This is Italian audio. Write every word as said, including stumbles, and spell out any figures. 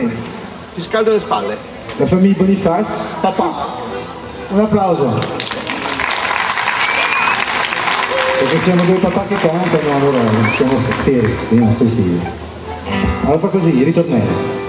Bene. Ti scaldo le spalle. La famiglia Boniface, papà. Un applauso. Perché siamo due papà che cantano, allora siamo fieri dei nostri figli. Allora fa così, ritornello.